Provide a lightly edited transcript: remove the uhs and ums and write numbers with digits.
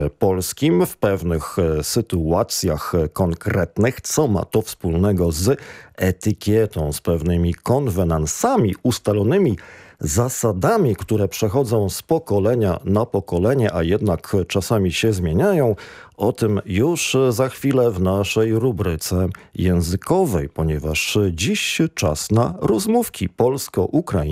polskim w pewnych sytuacjach konkretnych. Co ma to wspólnego z etykietą, z pewnymi konwenansami ustalonymi, zasadami, które przechodzą z pokolenia na pokolenie, a jednak czasami się zmieniają? O tym już za chwilę w naszej rubryce językowej, ponieważ dziś czas na rozmówki polsko-ukraińskie.